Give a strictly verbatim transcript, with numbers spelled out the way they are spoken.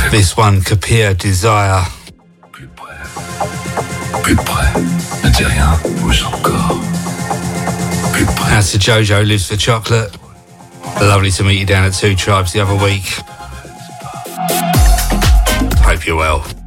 This one, Kapir Desire. Plus près, plus près, ne dis rien, bouge encore. Plus près. That's to Jojo, lives for chocolate. Lovely to meet you down at Two Tribes the other week. Hope you're well.